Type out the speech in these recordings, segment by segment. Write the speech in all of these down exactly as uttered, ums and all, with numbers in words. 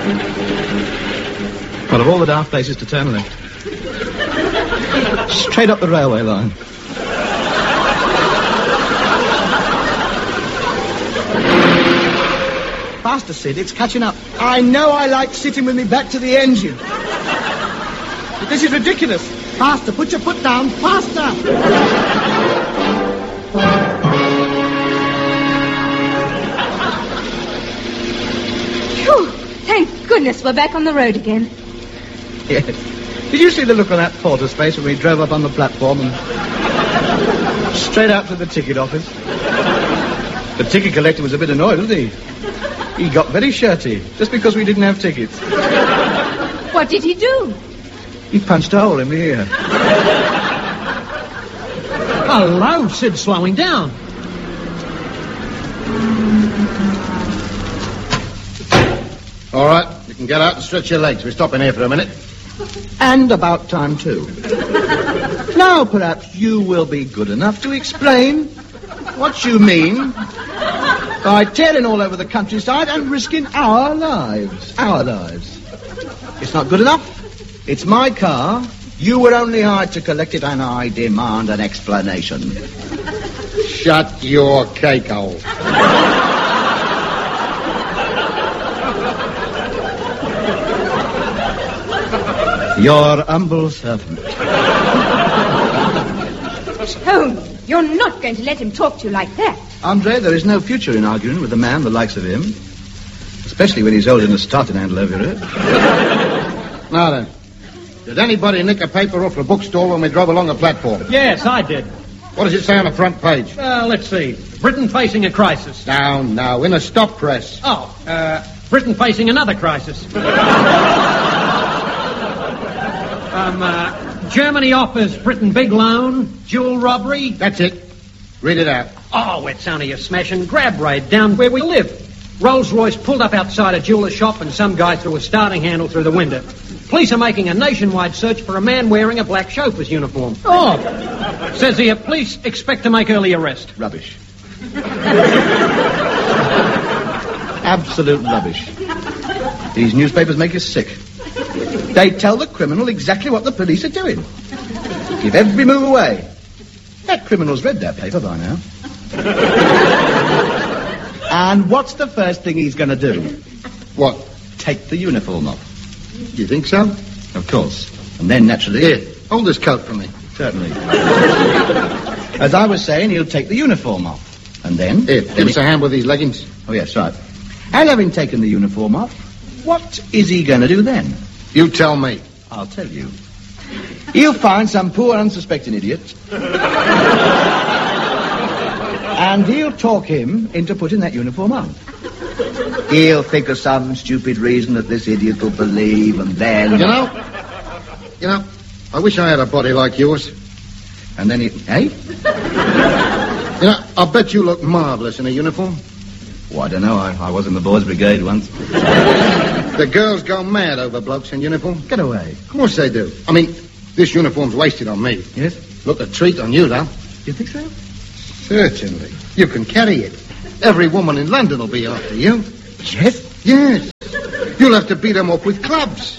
Well, of all the daft places to turn left. Straight up the railway line. Faster, Sid, it's catching up. I know I like sitting with me back to the engine. But this is ridiculous. Faster, put your foot down, faster! Phew, thank goodness we're back on the road again. Yes. Did you see the look on that porter's face when we drove up on the platform and straight out to the ticket office? The ticket collector was a bit annoyed, wasn't he? He got very shirty, just because we didn't have tickets. What did he do? He punched a hole in the ear. Hello, Sid, slowing down. All right, you can get out and stretch your legs. We're stopping here for a minute. And about time, too. Now, perhaps you will be good enough to explain what you mean by tearing all over the countryside and risking our lives. Our lives. It's not good enough. It's my car. You were only hired to collect it, and I demand an explanation. Shut your cake hole. Your humble servant. Tony, you're not going to let him talk to you like that. Andre, there is no future in arguing with a man the likes of him. Especially when he's holding a starting handle over it. Now then, did anybody nick a paper off the bookstore when we drove along the platform? Yes, I did. What does it say on the front page? Uh, let's see. Britain facing a crisis. Now, now, in a stop press. Oh, uh, Britain facing another crisis. um, uh, Germany offers Britain big loan, jewel robbery. That's it. Read it out. Oh, it's only a smash and grab raid down where we live. Rolls-Royce pulled up outside a jeweller's shop and some guy threw a starting handle through the window. Police are making a nationwide search for a man wearing a black chauffeur's uniform. Oh! Says here, police expect to make early arrest. Rubbish. Absolute rubbish. These newspapers make you sick. They tell the criminal exactly what the police are doing. Give every move away. That criminal's read that paper by now. And what's the first thing he's going to do? What? Take the uniform off. You think so? Of course. And then, naturally... Here, hold this coat for me. Certainly. As I was saying, he'll take the uniform off. And then... Here, give us a hand with these leggings. Oh, yes, right. And having taken the uniform off, what is he going to do then? You tell me. I'll tell you. He'll find some poor, unsuspecting idiot. And he'll talk him into putting that uniform on. He'll think of some stupid reason that this idiot will believe, and then... You know, you know, I wish I had a body like yours. And then he... Eh? You know, I bet you look marvellous in a uniform. Oh, I don't know. I, I was in the boys' brigade once. The girls go mad over blokes in uniform. Get away. Of course they do. I mean, this uniform's wasted on me. Yes? Look a treat on you, though. You think so? Certainly. You can carry it. Every woman in London will be after you. Yes? Yes. You'll have to beat them up with clubs.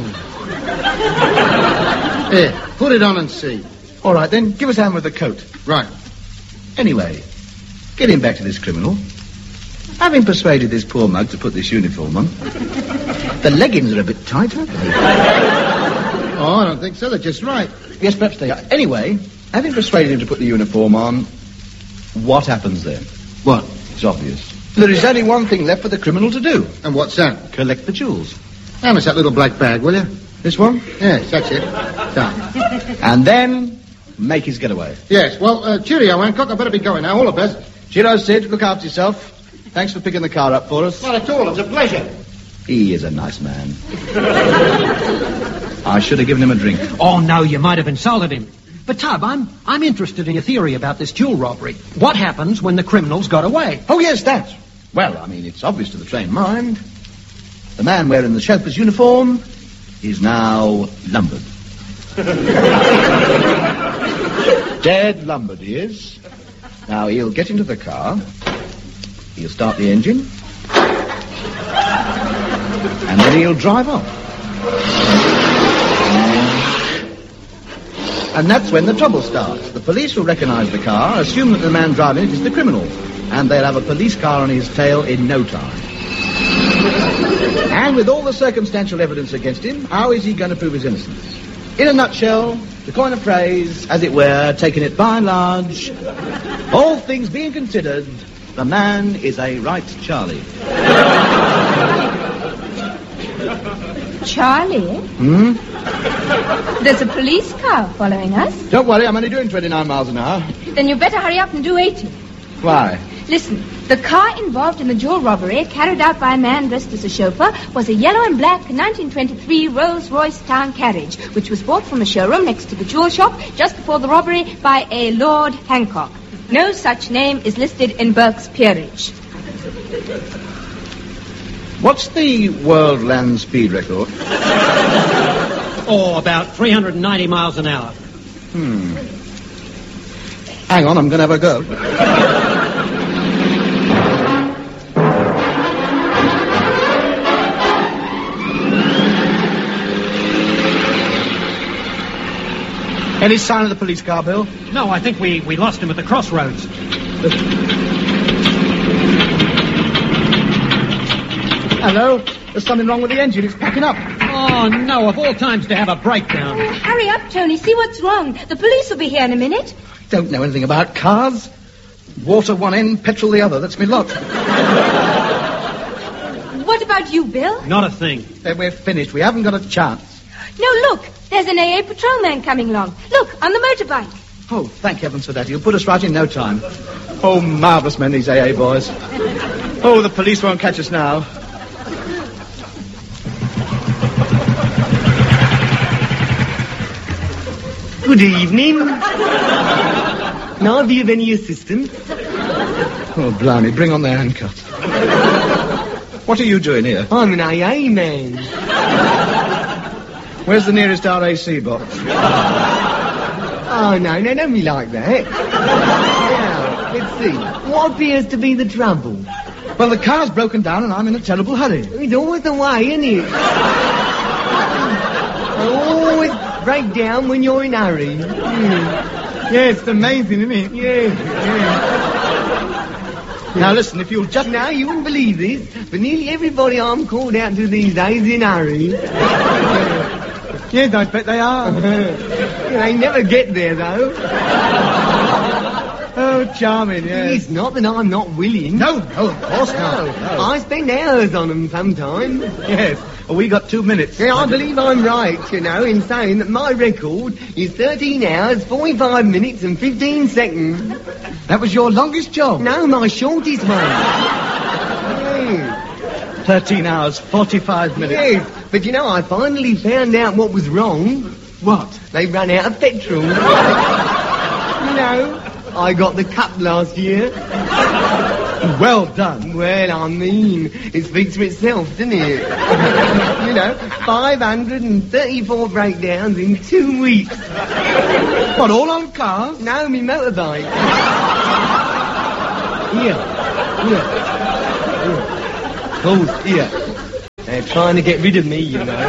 Here, put it on and see. All right, then. Give us a hand with the coat. Right. Anyway, getting back to this criminal. Having persuaded this poor mug to put this uniform on, the leggings are a bit tight, aren't they? Oh, I don't think so. They're just right. Yes, perhaps they are. Anyway, having persuaded him to put the uniform on, what happens then? What? It's obvious. There is only one thing left for the criminal to do. And what's that? Collect the jewels. Hand us that little black bag, will you? This one? Yes, that's it. Done. And then make his getaway. Yes, well, uh, cheerio, Hancock. I better be going now. All the best. Cheerio, Sid. Look after yourself. Thanks for picking the car up for us. Not at all. It's a pleasure. He is a nice man. I should have given him a drink. Oh, no, you might have insulted him. But, Tub, I'm I'm interested in your theory about this jewel robbery. What happens when the criminals got away? Oh, yes, that. Well, I mean, it's obvious to the trained mind. The man wearing the chauffeur's uniform is now lumbered. Dead lumbered he is. Now, he'll get into the car. He'll start the engine. And then he'll drive off. And that's when the trouble starts. The police will recognise the car, assume that the man driving it is the criminal, and they'll have a police car on his tail in no time. And with all the circumstantial evidence against him, how is he going to prove his innocence? In a nutshell, the coin of phrase, as it were, taking it by and large, all things being considered, the man is a right Charlie. Charlie? Hmm? There's a police car following us. Don't worry, I'm only doing twenty-nine miles an hour. Then you better hurry up and do eighty. Why? Listen, the car involved in the jewel robbery, carried out by a man dressed as a chauffeur, was a yellow and black nineteen twenty-three Rolls-Royce town carriage, which was bought from a showroom next to the jewel shop just before the robbery by a Lord Hancock. No such name is listed in Burke's peerage. What's the world land speed record? Oh, about three hundred ninety miles an hour. Hmm. Hang on, I'm going to have a go. Any sign of the police car, Bill? No, I think we, we lost him at the crossroads. Hello? There's something wrong with the engine. It's packing up. Oh, no, of all times to have a breakdown. Hurry up, Tony. See what's wrong. The police will be here in a minute. Don't know anything about cars. Water one end, petrol the other. That's me lot. What about you, Bill? Not a thing. Then we're finished. We haven't got a chance. No, look. There's an A A patrolman coming along. Look, on the motorbike. Oh, thank heavens for that. He'll put us right in no time. Oh, marvellous men, these A A boys. Oh, the police won't catch us now. Good evening. Now, have you have any assistance? Oh, blimey, bring on the handcuffs. What are you doing here? I'm an A A man. Where's the nearest R A C box? Oh, no, no, don't be like that. Now, let's see. What appears to be the trouble? Well, the car's broken down and I'm in a terrible hurry. It's always the way, isn't it? I always break down when you're in a hurry. Mm. Yeah, it's amazing, isn't it? Yeah, yeah. Now, listen, if you'll just... Now, you wouldn't believe this, but nearly everybody I'm called out to these days is in a hurry. Yes, I bet they are. They never get there, though. Oh, charming, yes. It's not that I'm not willing. No, no, of course not. No. I spend hours on them sometimes. Yes. Well, we got two minutes. Yeah, I believe I'm right, you know, in saying that my record is thirteen hours, forty-five minutes and fifteen seconds. That was your longest job? No, my shortest one. Yeah. thirteen hours, forty-five minutes. Yes, but you know, I finally found out what was wrong. What? They ran out of petrol. You know, I got the cup last year. Well done. Well, I mean, it speaks for itself, doesn't it? You know, five hundred thirty-four breakdowns in two weeks. What, all on cars? No, me motorbike. Here. Here. Here. Close here. They're trying to get rid of me, you know.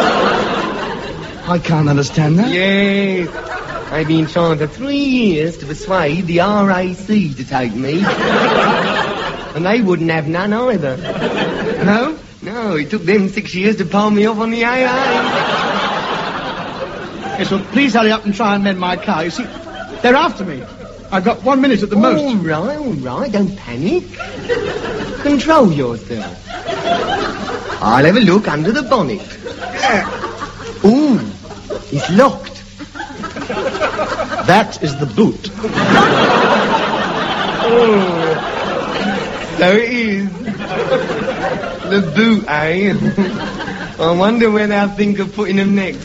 I can't understand that. Yes. I've been trying for three years to persuade the R A C to take me. And they wouldn't have none either. No? No, it took them six years to palm me off on the A A. Yes, well, please hurry up and try and mend my car. You see, they're after me. I've got one minute at the most. All right, all right, don't panic. Control yourself. I'll have a look under the bonnet. Ooh, it's locked. That is the boot. Oh, so it is. The boot, eh? I wonder where they'll think of putting them next.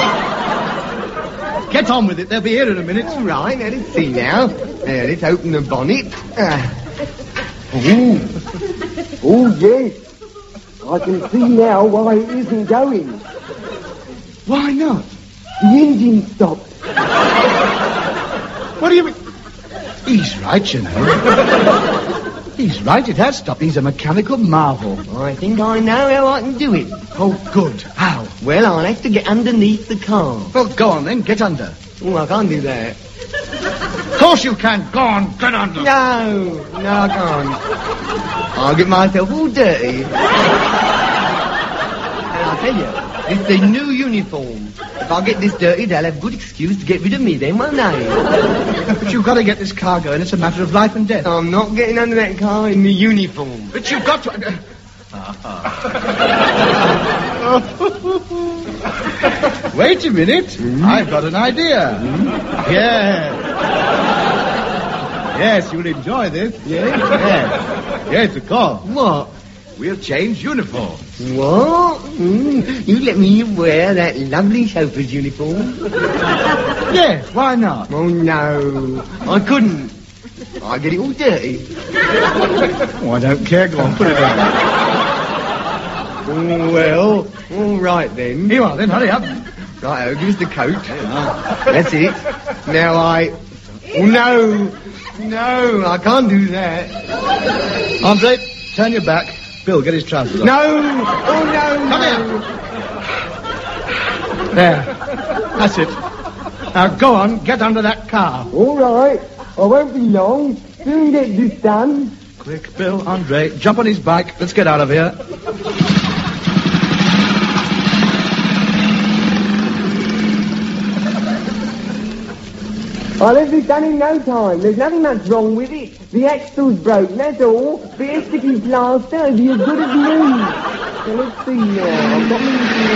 Get on with it. They'll be here in a minute. All right, now let's see now. Now, let's open the bonnet. Ah. Ooh. Oh, yes. I can see now why it isn't going. Why not? The engine stopped. What do you mean? He's right, you know. He's right, it has stopped. He's a mechanical marvel. I think I know how I can do it. Oh, good. How? Well, I'll have to get underneath the car. Well, go on then, get under. Oh, I can't do that. Of course you can. Go on, get under. No, no, I can't. I'll get myself all dirty. And I'll tell you, it's the new uniform. If I get this dirty, they'll have a good excuse to get rid of me then, won't they? But you've got to get this car going. It's a matter of life and death. I'm not getting under that car in the uniform. But you've got to... Wait a minute. Mm. I've got an idea. Mm. Yeah. Yes, you'll enjoy this. Yes? Yes. Yes, of course. What? We'll change uniforms. What? Mm. You let me wear that lovely chauffeur's uniform? Yes, why not? Oh, no. I couldn't. I'd get it all dirty. Oh, I don't care. Go on, put it on. Oh, well, all right then. Here you are then, hurry up. Right, give us the coat. That's it. Now I... Oh, no. No, I can't do that. Andre, turn your back. Bill, get his trousers on. No! Oh, no, Come no. Here. There. That's it. Now, go on, get under that car. All right. I won't be long. Soon get this done. Quick, Bill, Andre, jump on his bike. Let's get out of here. I'll have this done in no time. There's nothing much wrong with it. The axle's broken, that's all. Bit of sticky plaster, it'll be as good as new. So let's see now. I've got me...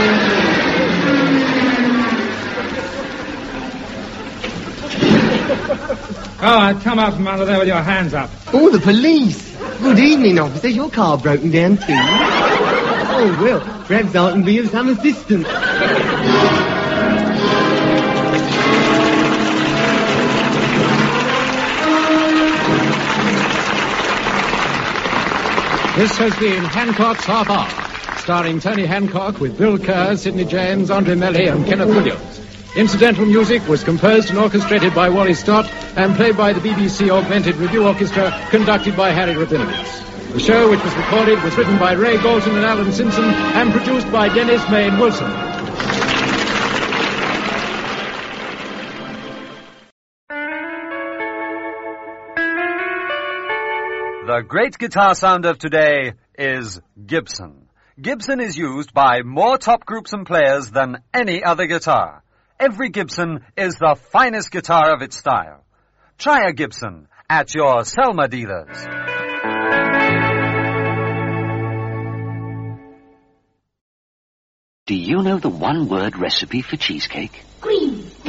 All right, come out from under there with your hands up. Oh, the police. Good evening, officer. Your car broken down too. Oh, well, perhaps I can be of some assistance. This has been Hancock's Half Hour, starring Tony Hancock with Bill Kerr, Sidney James, Andre Melly and Kenneth Williams. Incidental music was composed and orchestrated by Wally Stott and played by the B B C Augmented Review Orchestra, conducted by Harry Rabinowitz. The show, which was recorded, was written by Ray Galton and Alan Simpson and produced by Dennis Main Wilson. The great guitar sound of today is Gibson. Gibson is used by more top groups and players than any other guitar. Every Gibson is the finest guitar of its style. Try a Gibson at your Selma dealers. Do you know the one-word recipe for cheesecake? Green.